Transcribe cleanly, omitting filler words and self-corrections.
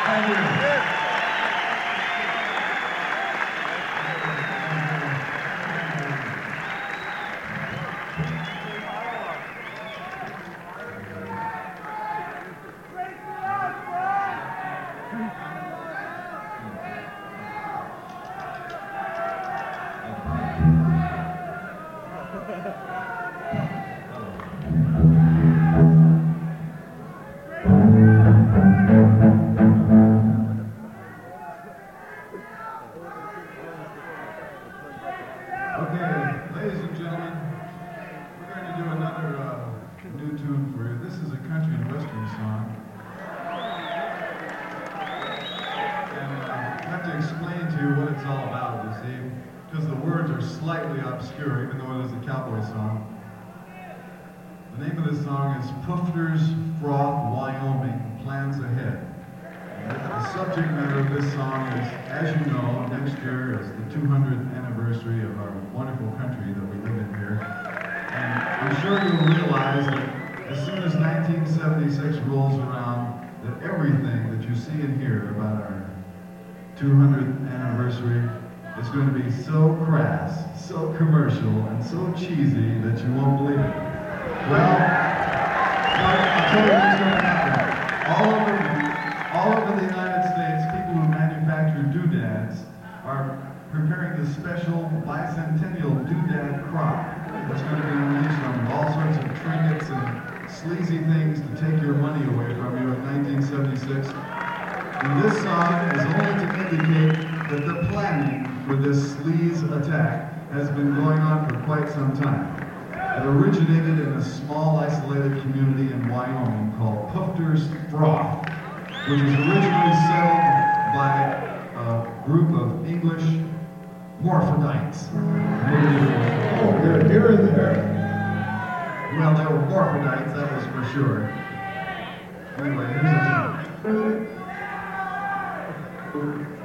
Thank you. Okay, ladies and gentlemen, we're going to do another new tune for you. This is a country and western song. And I have to explain to you what it's all about, you see, because the words are slightly obscure, even though it is a cowboy song. The name of this song is Pufter's Froth, Wyoming, Plans Ahead. The subject matter of this song is, as you know, next year is the 200th anniversary of our wonderful country that we live in here. And I'm sure you'll realize that as soon as 1976 rolls around, that everything that you see and hear about our 200th anniversary is going to be so crass, so commercial, and so cheesy that you won't believe it. Well, I'll tell you what's going to happen. All over the United States, people who manufacture doodads are preparing this special bicentennial doodad crop that's going to be released on all sorts of trinkets and sleazy things to take your money away from you in 1976. And this song is only to indicate that the planning for this sleaze attack has been going on for quite some time. It originated in a small, isolated community in Wyoming called Pufter's Froth, which was originally settled by a group of English morphodites. Oh, they're here and there. Well, they were morphodites, that was for sure. Anyway, here's a tune.